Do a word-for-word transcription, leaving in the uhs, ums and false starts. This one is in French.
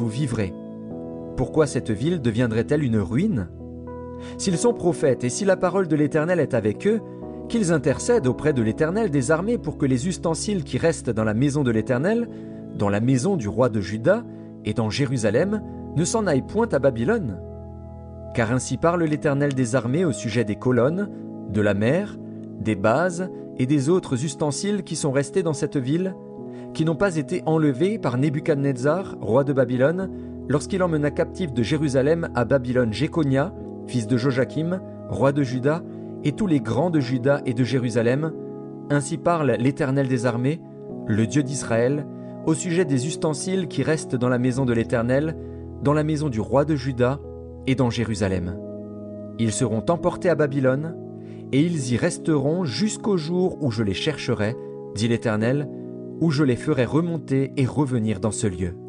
vous vivrez. Pourquoi cette ville deviendrait-elle une ruine? S'ils sont prophètes et si la parole de l'Éternel est avec eux, qu'ils intercèdent auprès de l'Éternel des armées pour que les ustensiles qui restent dans la maison de l'Éternel, dans la maison du roi de Juda et dans Jérusalem, ne s'en aillent point à Babylone. Car ainsi parle l'Éternel des armées au sujet des colonnes, de la mer, des bases et des autres ustensiles qui sont restés dans cette ville, qui n'ont pas été enlevés par Nebuchadnezzar, roi de Babylone, lorsqu'il emmena captif de Jérusalem à Babylone Jéconia, fils de Joachim, roi de Juda, et tous les grands de Juda et de Jérusalem. Ainsi parle l'Éternel des armées, le Dieu d'Israël, au sujet des ustensiles qui restent dans la maison de l'Éternel, dans la maison du roi de Juda et dans Jérusalem. Ils seront emportés à Babylone, et ils y resteront jusqu'au jour où je les chercherai, dit l'Éternel, où je les ferai remonter et revenir dans ce lieu.